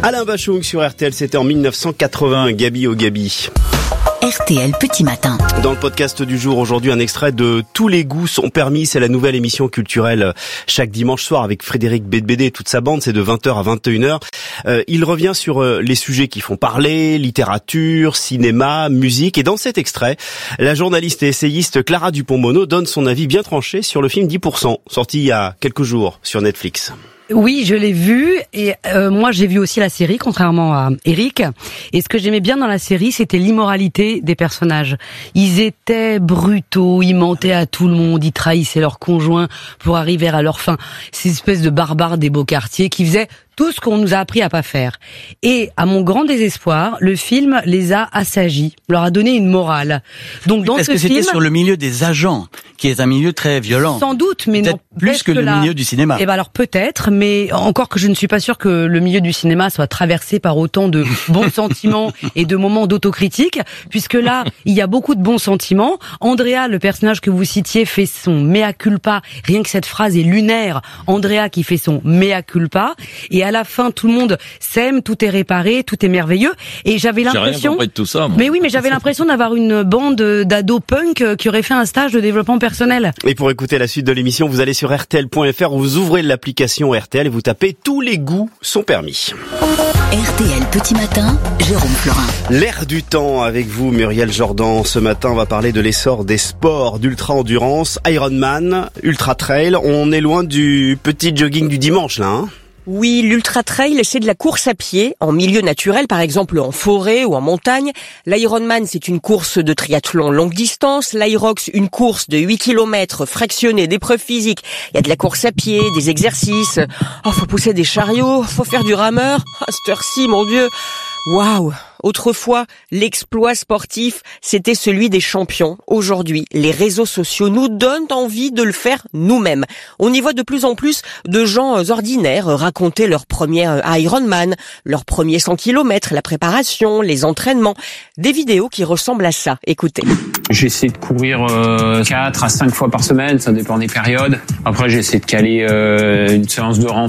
Alain Bachung sur RTL, c'était en 1980, Gabi au Gabi. RTL Petit Matin. Dans le podcast du jour, aujourd'hui, un extrait de Tous les goûts sont permis. C'est la nouvelle émission culturelle chaque dimanche soir avec Frédéric Beigbeder et toute sa bande. C'est de 20h à 21h. Il revient sur les sujets qui font parler, littérature, cinéma, musique. Et dans cet extrait, la journaliste et essayiste Clara Dupont-Mono donne son avis bien tranché sur le film 10%, sorti il y a quelques jours sur Netflix. Oui, je l'ai vu et moi j'ai vu aussi la série, contrairement à Eric. Et ce que j'aimais bien dans la série, c'était l'immoralité des personnages. Ils étaient brutaux, ils mentaient à tout le monde, ils trahissaient leurs conjoints pour arriver à leur fin. Ces espèces de barbares des beaux quartiers qui faisaient tout ce qu'on nous a appris à pas faire. Et à mon grand désespoir, le film les a assagis, leur a donné une morale. Donc dans parce ce que film, c'était sur le milieu des agents, qui est un milieu très violent. Sans doute, mais peut-être non plus que le milieu du cinéma. Eh ben alors peut-être, mais encore que je ne suis pas sûre que le milieu du cinéma soit traversé par autant de bons sentiments et de moments d'autocritique, puisque là, il y a beaucoup de bons sentiments. Andrea, le personnage que vous citiez, fait son mea culpa. Rien que cette phrase est lunaire. Andrea qui fait son mea culpa. Et à la fin, tout le monde s'aime, tout est réparé, tout est merveilleux. Et j'avais l'impression... J'ai rien compris de tout ça, moi. Mais oui, mais j'avais l'impression d'avoir une bande d'ados punk qui aurait fait un stage de développement personnel. Et pour écouter la suite de l'émission, vous allez sur RTL.fr, vous ouvrez l'application RTL et vous tapez Tous les goûts sont permis. RTL Petit Matin, Jérôme Florin. L'air du temps avec vous, Muriel Jordan. Ce matin, on va parler de l'essor des sports d'ultra-endurance, Ironman, ultra-trail. On est loin du petit jogging du dimanche, là, hein? Oui, l'ultra-trail, c'est de la course à pied, en milieu naturel, par exemple en forêt ou en montagne. L'Ironman, c'est une course de triathlon longue distance. L'Irox, une course de 8 km fractionnée d'épreuves physiques. Il y a de la course à pied, des exercices. Oh, faut pousser des chariots, faut faire du rameur. À cette heure-ci, mon Dieu. Waouh! Autrefois, l'exploit sportif, c'était celui des champions. Aujourd'hui, les réseaux sociaux nous donnent envie de le faire nous-mêmes. On y voit de plus en plus de gens ordinaires raconter leur premier Ironman, leur premier 100 km, la préparation, les entraînements. Des vidéos qui ressemblent à ça. Écoutez. J'essaie de courir 4 à 5 fois par semaine, ça dépend des périodes. Après, j'essaie de caler une séance de renfort